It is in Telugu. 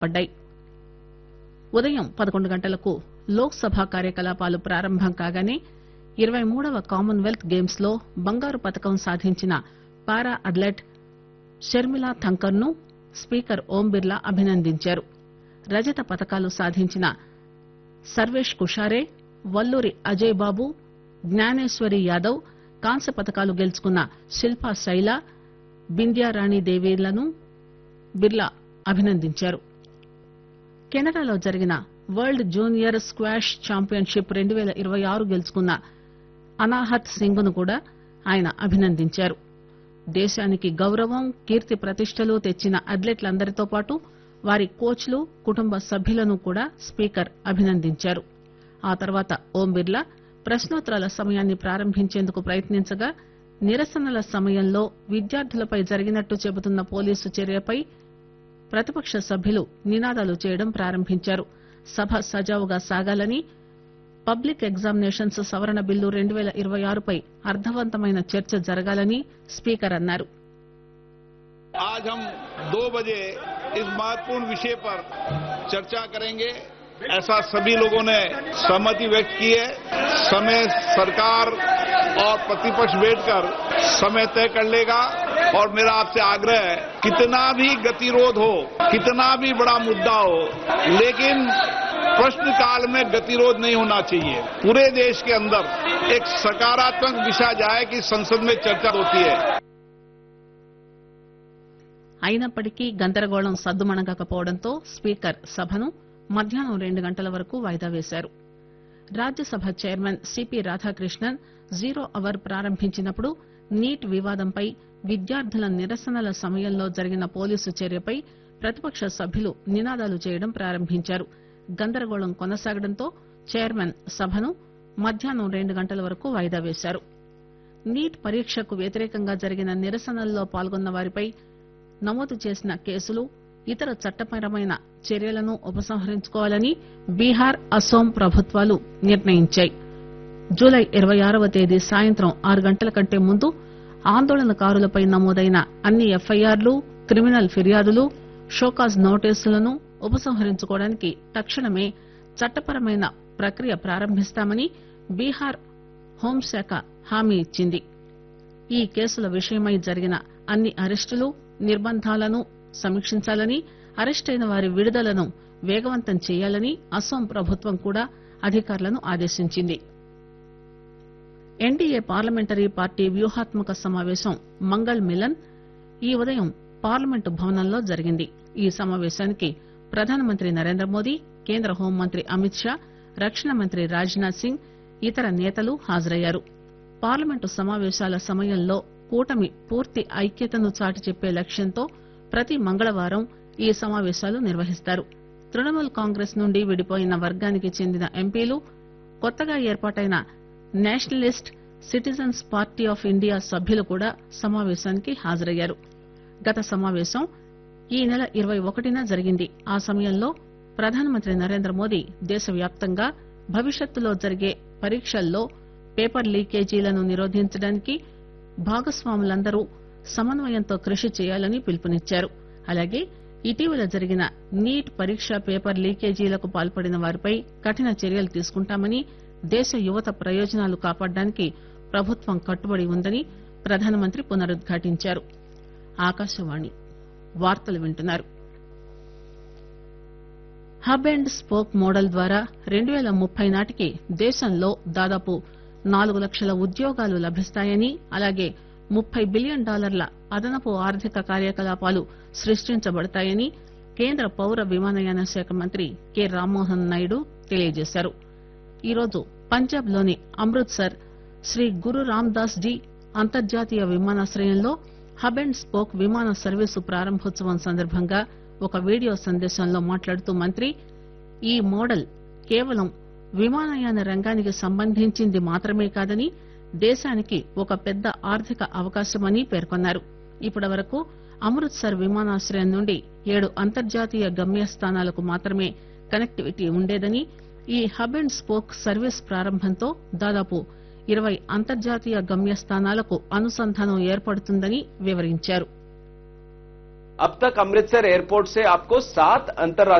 పడ్డాయి. ఉదయం 11 గంటలకు లోక్ సభ కార్యకలాపాలు ప్రారంభం కాగానే 23వ కామన్వెల్త్ గేమ్స్ లో బంగారు పతకం సాధించిన పారా అథ్లెట్ షర్మిలా థంకర్ ను స్పీకర్ ఓం బిర్లా అభినందించారు. రజత పతకాలు సాధించిన సర్వేష్ కుషారే, వల్లూరి అజయ్ బాబు, జ్ఞానేశ్వరి యాదవ్, కాంస్య పతకాలు గెలుచుకున్న శిల్పా శైల, బింద్యారాణి దేవీలను బిర్లా అభినందించారు. కెనడాలో జరిగిన వరల్డ్ జూనియర్ స్క్వాష్ ఛాంపియన్షిప్ 2026 గెలుచుకున్న అనాహత్ సింగ్ ను కూడా ఆయన అభినందించారు. దేశానికి గౌరవం, కీర్తి ప్రతిష్టలు తెచ్చిన అథ్లెట్లందరితో పాటు వారి కోచ్లు, కుటుంబ సభ్యులను కూడా స్పీకర్ అభినందించారు. ఆ తర్వాత ఓం బిర్లా ప్రశ్నోత్తరాల సమయాన్ని ప్రారంభించేందుకు ప్రయత్నించగా నిరసనల సమయంలో విద్యార్థులపై జరిగినట్టు చెబుతున్న పోలీసు చర్యపై ప్రతిపక్ష సభ్యులు నినాదాలు చేయడం ప్రారంభించారు. సభ సజావుగా సాగాలని, పబ్లిక్ ఎగ్జామినేషన్స్ సవరణ బిల్లు 2026 పై అర్థవంతమైన చర్చ జరగాలని స్పీకర్ అన్నారు. आज हम 2 बजे इस महत्वपूर्ण विषय पर चर्चा करेंगे, ऐसा सभी लोगों ने सहमति व्यक्त की है. समय सरकार और प्रतिपक्ष बैठकर समय तय कर लेगा और मेरा आपसे आग्रह है, कितना भी गतिरोध हो, कितना भी बड़ा मुद्दा हो, लेकिन प्रश्नकाल में गतिरोध नहीं होना चाहिए. पूरे देश के अंदर एक सकारात्मक दिशा जाए कि संसद में चर्चा होती है. అయినప్పటికీ గందరగోళం సద్దుమణగకపోవడంతో స్పీకర్ సభను మధ్యాహ్నం 2 గంటల వరకు వాయిదా వేశారు. Rajya Sabha chairman CP Radhakrishnan 0 hour ప్రారంభించినప్పుడు నీట్ వివాదంపై విద్యార్థుల నిరసనల సమయంలో జరిగిన పోలీసు చర్యపై ప్రతిపక్ష సభ్యులు నినాదాలు చేయడం ప్రారంభించారు. గందరగోళం కొనసాగడంతో చైర్మన్ సభను మధ్యాహ్నం 2 గంటల వరకు వాయిదా వేశారు. నీట్ పరీక్షకు వ్యతిరేకంగా జరిగిన నిరసనల్లో పాల్గొన్న వారిపై నమోదు చేసిన కేసులు, ఇతర చట్టపరమైన చర్యలను ఉపసంహరించుకోవాలని బీహార్, అస్సోం ప్రభుత్వాలు నిర్ణయించాయి. జూలై 26వ తేదీ సాయంత్రం 6 గంటల కంటే ముందు ఆందోళనకారులపై నమోదైన అన్ని ఎఫ్ఐఆర్లు, క్రిమినల్ ఫిర్యాదులు, షోకాజ్ నోటీసులను ఉపసంహరించుకోవడానికి తక్షణమే చట్టపరమైన ప్రక్రియ ప్రారంభిస్తామని బీహార్ హోంశాఖ హామీ ఇచ్చింది. ఈ కేసుల విషయమై జరిగిన అన్ని అరెస్టులు, నిర్బంధాలను సమీక్షించాలని, అరెస్టైన వారి విడుదలను వేగవంతం చేయాలని అస్సోం ప్రభుత్వం కూడా అధికారులను ఆదేశించింది. ఎన్డీఏ పార్లమెంటరీ పార్టీ వ్యూహాత్మక సమావేశం మంగళ్ మిలన్ ఈ ఉదయం పార్లమెంటు భవనంలో జరిగింది. ఈ సమావేశానికి ప్రధానమంత్రి నరేంద్ర మోదీ, కేంద్ర హోంమంత్రి అమిత్ షా, రక్షణ మంత్రి రాజ్ నాథ్ సింగ్, ఇతర నేతలు హాజరయ్యారు. పార్లమెంటు సమావేశాల సమయంలో కూటమి పూర్తి ఐక్యతను చాటి చెప్పే లక్ష్యంతో ప్రతి మంగళవారం ఈ సమావేశాలు నిర్వహిస్తారు. తృణమూల్ కాంగ్రెస్ నుండి విడిపోయిన వర్గానికి చెందిన ఎంపీలు, కొత్తగా ఏర్పాటైన Nationalist citizens party of India సభ్యులు కూడా సమావేశానికి హాజరయ్యారు. గత సమావేశం ఈ నెల 21న జరిగింది. ఆ సమయంలో ప్రధానమంత్రి నరేంద్ర మోదీ దేశవ్యాప్తంగా భవిష్యత్తులో జరిగే పరీక్షల్లో పేపర్ లీకేజీలను నిరోధించడానికి భాగస్వాములందరూ సమన్వయంతో కృషి చేయాలని పిలుపునిచ్చారు. అలాగే ఇటీవల జరిగిన నీట్ పరీక్ష పేపర్ లీకేజీలకు పాల్పడిన వారిపై కఠిన చర్యలు తీసుకుంటామని, దేశ యువత ప్రయోజనాలు కాపాడడానికి ప్రభుత్వం కట్టుబడి ఉందని ప్రధానమంత్రి పునరుద్ఘాటించారు. ఆకాశవాణి వార్తలు వింటున్నారు. హబ్ అండ్ స్పోక్ మోడల్ ద్వారా 2030 నాటికి దేశంలో దాదాపు 4 లక్షల ఉద్యోగాలు లభిస్తాయని, అలాగే $30 బిలియన్ అదనపు ఆర్థిక కార్యకలాపాలు సృష్టించబడతాయని కేంద్ర పౌర విమానయాన శాఖ మంత్రి కె రామ్మోహన్ నాయుడు తెలియజేశారు. ఈరోజు పంజాబ్ లోని అమృత్సర్ శ్రీ గురు రామ్ దాస్ జీ అంతర్జాతీయ విమానాశ్రయంలో హబ్ అండ్ స్పోక్ విమాన సర్వీసు ప్రారంభోత్సవం సందర్భంగా ఒక వీడియో సందేశంలో మాట్లాడుతూ మంత్రి, ఈ మోడల్ కేవలం విమానయాన రంగానికి సంబంధించింది మాత్రమే కాదని, దేశానికి ఒక పెద్ద ఆర్థిక అవకాశమని పేర్కొన్నారు. ఇప్పటివరకు అమృత్సర్ విమానాశ్రయం నుండి 7 అంతర్జాతీయ గమ్యస్థానాలకు మాత్రమే కనెక్టివిటీ ఉండేదని, ఈ హబ్ అండ్ స్పోక్ సర్వీస్ ప్రారంభంతో దాదాపు 20 అంతర్జాతీయ గమ్యస్థానాలకు అనుసంధానం ఏర్పడుతుందని వివరించారు. अब तक अमृतसर एयरपोर्ट से आपको 7 अंतर्राष्ट्रीय